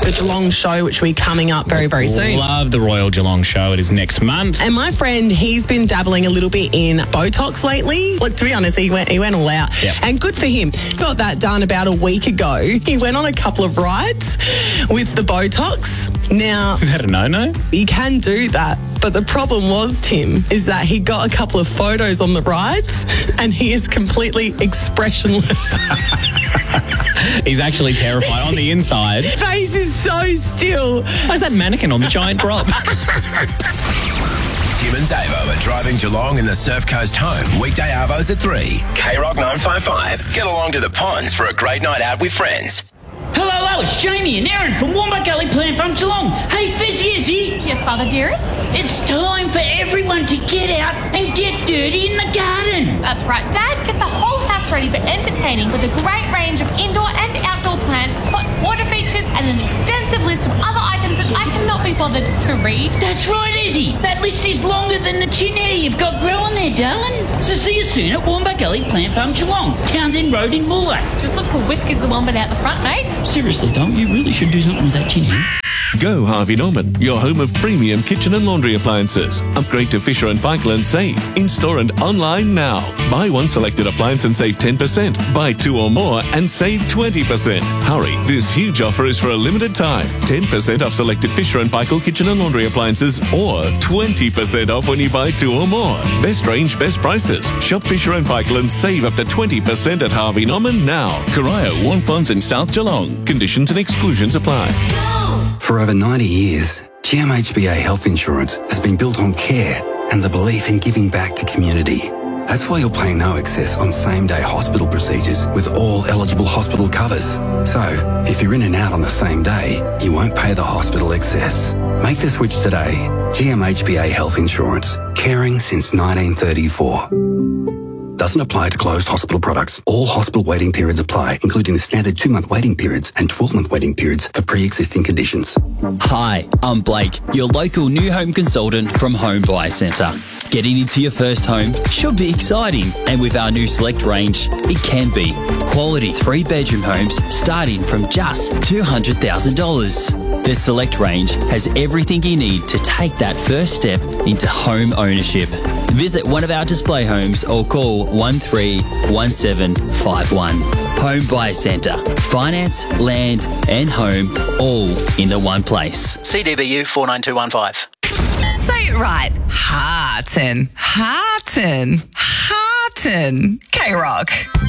the Geelong show, which will be coming up very, very soon. Love the Royal Geelong show. It is next month. And my friend, he's been dabbling a little bit in Botox lately. Look, to be honest, he went all out. Yep. And good for him. Got that done about a week ago. He went on a couple of rides with the Botox. Now, Is that a no-no? you can do that. But the problem was, Tim, is that he got a couple of photos on the rides and he is completely expressionless. He's actually terrified on the inside. Face is so still. Where's that mannequin on the giant drop? Tim and Davo are driving Geelong in the Surf Coast home. Weekday arvos at 3. K-Rock 955. Get along to the ponds for a great night out with friends. Hello, it's Jamie and Aaron from Wombat Gully Plant Farm Geelong. Hey, Fizzy, is he? Yes, Father dearest? It's time for everyone to get out and get dirty in the garden. That's right, Dad. Get the whole house ready for entertaining with a great range of indoor and outdoor plants, pots, water features, and an extensive list of other items that I cannot be bothered to read. That's right, Izzy. That list is longer than the chin hair you've got growing there, darling. So see you soon at Wombat Gully Plant Farm Geelong, Townsend Road in Bulla. Just look for Whiskers the Wombat out the front, mate. Seriously, Dom, you really should do something with that chin hair. Go Harvey Norman, your home of premium kitchen and laundry appliances. Upgrade to Fisher & Paykel and save. In-store and online now. Buy one selected appliance and save 10%. Buy two or more and save 20%. Hurry, this huge offer is for a limited time. 10% off selected Fisher & Paykel kitchen and laundry appliances or 20% off when you buy two or more. Best range, best prices. Shop Fisher & Paykel and save up to 20% at Harvey Norman now. Corio, Warnponds and South Geelong. Conditions and exclusions apply. For over 90 years, GMHBA Health Insurance has been built on care and the belief in giving back to community. That's why you'll pay no excess on same-day hospital procedures with all eligible hospital covers. So, if you're in and out on the same day, you won't pay the hospital excess. Make the switch today. GMHBA Health Insurance. Caring since 1934. Doesn't apply to closed hospital products. All hospital waiting periods apply, including the standard 2-month waiting periods and 12-month waiting periods for pre-existing conditions. Hi, I'm Blake, your local new home consultant from Home Buyer Centre. Getting into your first home should be exciting, and with our new Select range, it can be. Quality 3-bedroom homes starting from just $200,000. The Select range has everything you need to take that first step into home ownership. Visit one of our display homes or call 131751. Home Buyer Centre. Finance, land and home all in the one place. CDBU 49215. Say it right. Hearten. Hearten. Hearten. K-Rock.